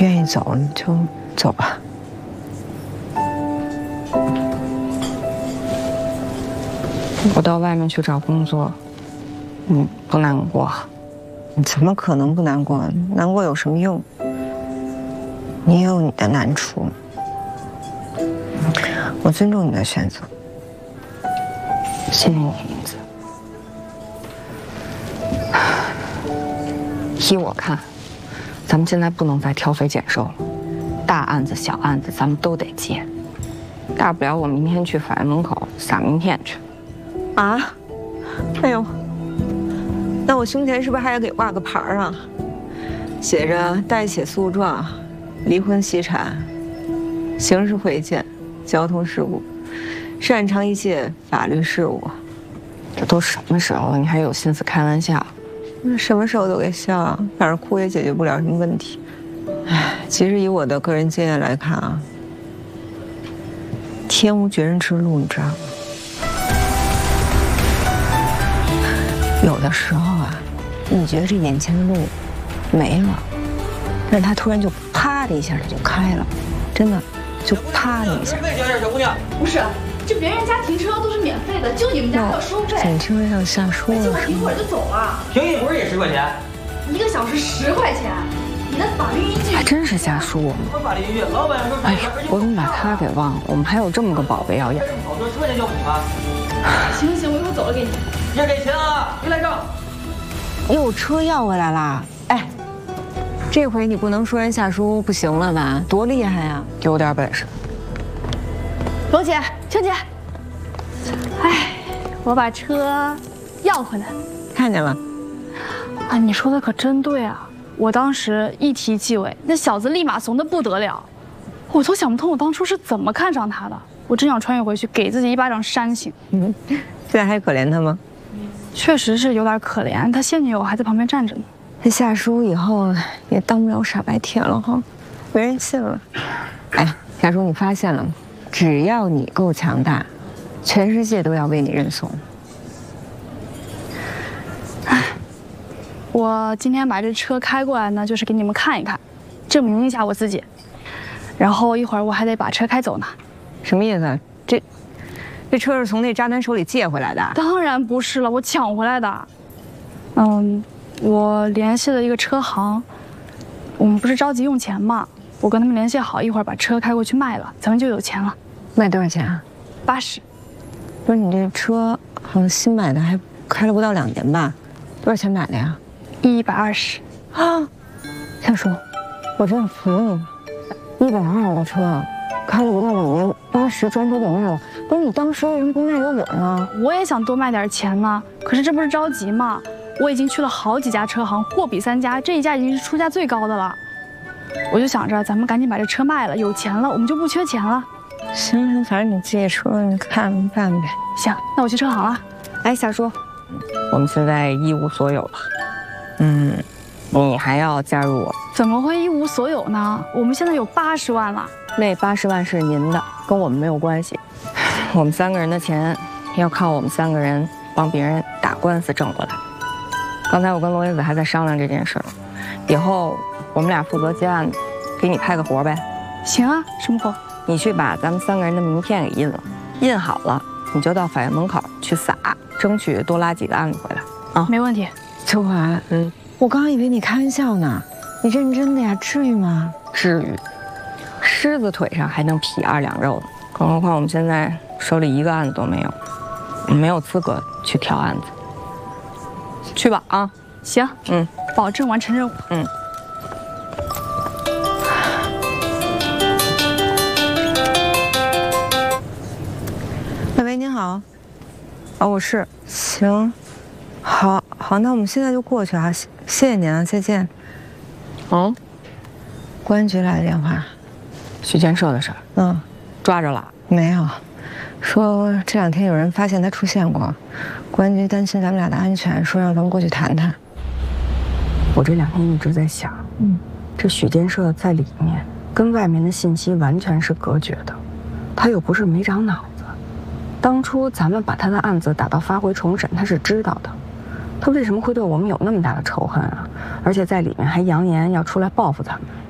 愿意走你就走吧。 我到外面去找工作，你不难过？ 你怎么可能不难过？难过有什么用？你也有你的难处，我尊重你的选择。 谢谢你，林子。依我看，咱们现在不能再挑肥拣瘦了，大案子、小案子咱们都得接。大不了我明天去法院门口撒名片去。 啊？哎呦，那我胸前是不是还要给挂个牌啊？写着代写诉状、离婚析产、刑事会见、交通事故，擅长一切法律事务。 这都什么时候了，你还有心思开玩笑？ 那什么时候都给笑啊，反正哭也解决不了什么问题。唉，其实以我的个人经验来看啊，天无绝人之路，你知道吗？有的时候啊，你觉得这眼前的路没了，但是它突然就啪的一下，它就开了，真的就啪的一下。 小姑娘， 不是，这别人家停车都是免费的，就你们家还要收费。 怎么听着像瞎说了？ 结果停会儿就走了。 停一会儿也10块钱 ，1个小时10块钱，你的法律依据还真是瞎说。 什么法律依据？老板说。 哎呀，我怎么把他给忘了？我们还有这么个宝贝要养。 好多10块钱交给你吧。 行行，我一会儿走了给你。 一会儿给钱啊，别赖账。 又车要回来啦！哎，这回你不能说人夏叔不行了吧？多厉害呀！ 有点本事。 罗姐，秋姐，哎，我把车要回来了。 看见了。 啊，你说的可真对啊！我当时一提纪委，那小子立马怂得不得了，我都想不通我当初是怎么看上他的。我真想穿越回去给自己一巴掌扇醒。 现在还可怜他吗？ 确实是有点可怜，他现女友还在旁边站着呢。 这夏叔以后也当不了傻白甜了哈，没人信了。哎，夏叔，你发现了吗？只要你够强大，全世界都要为你认怂。 我今天把这车开过来呢，就是给你们看一看，证明一下我自己。然后一会儿我还得把车开走呢。 什么意思？这车是从那渣男手里借回来的？ 当然不是了，我抢回来的。我联系了一个车行，我们不是着急用钱吗？我跟他们联系好，一会儿把车开过去卖了，咱们就有钱了。 卖多少钱啊 ？80。 不是你这车好像新买的，还开了不到2年吧？多少钱买的呀 ？120。 啊，夏叔，我真的服你了，120的车。开了不到2年，80转手给卖了。不是你当时为什么不卖给我呢？ 我也想多卖点钱呢，可是这不是着急吗？我已经去了好几家车行，货比3家，这一家已经是出价最高的了。我就想着咱们赶紧把这车卖了，有钱了我们就不缺钱了。 行，反正你借车你看办呗。 行，那我去车行了。 哎，夏叔， 我们现在一无所有了。你还要加入我？ 怎么会一无所有呢？我们现在有80万了。 那80万是您的，跟我们没有关系。我们3个人的钱要靠我们3个人帮别人打官司挣过来。刚才我跟罗叶子还在商量这件事儿，以后我们俩负责接案子，给你派个活呗。 行啊，什么活？ 你去把咱们3个人的名片给印了，印好了你就到法院门口去撒，争取多拉几个案子回来啊。 没问题。 秋华，我刚以为你开玩笑呢，你认真的呀？至于吗？ 至于。狮子腿上还能劈2两肉呢，更何况我们现在手里1个案子都没有，没有资格去挑案子。去吧啊！ 行，保证完成任务。 喂，您好。哦，我是。行，好，那我们现在就过去啊！谢谢您啊，再见。公安局来的电话。 许建设的事儿，抓着了没有？说这2天有人发现他出现过，公安局担心咱们俩的安全，说让咱们过去谈谈。 我这2天一直在想，这许建设在里面跟外面的信息完全是隔绝的，他又不是没长脑子。当初咱们把他的案子打到发回重审，他是知道的，他为什么会对我们有那么大的仇恨啊？而且在里面还扬言要出来报复咱们。